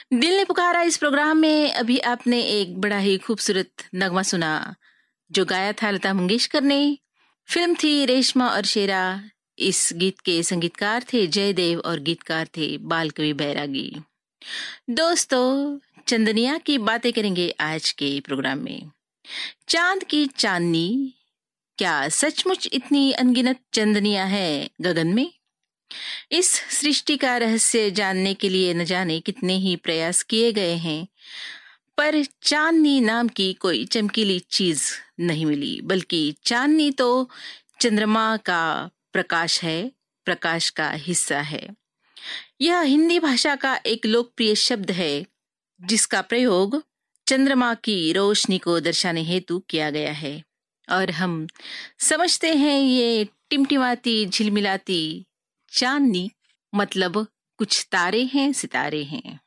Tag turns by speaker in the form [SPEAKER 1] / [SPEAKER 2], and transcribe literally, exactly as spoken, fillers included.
[SPEAKER 1] दिल ने पुकारा इस प्रोग्राम में अभी आपने एक बड़ा ही खूबसूरत नगमा सुना जो गाया था लता मंगेशकर ने। फिल्म थी रेशमा और शेरा। इस गीत के संगीतकार थे जयदेव और गीतकार थे बालकवि बैरागी। दोस्तों, चंदनिया की बातें करेंगे आज के प्रोग्राम में। चांद की चांदनी, क्या सचमुच इतनी अनगिनत चंदनियां है गगन में? इस सृष्टि का रहस्य जानने के लिए न जाने कितने ही प्रयास किए गए हैं, पर चांदनी नाम की कोई चमकीली चीज नहीं मिली। बल्कि चांदनी तो चंद्रमा का प्रकाश है, प्रकाश का हिस्सा है। यह हिंदी भाषा का एक लोकप्रिय शब्द है जिसका प्रयोग चंद्रमा की रोशनी को दर्शाने हेतु किया गया है। और हम समझते हैं ये टिमटिमाती झिलमिलाती चांदनी मतलब कुछ तारे हैं, सितारे हैं।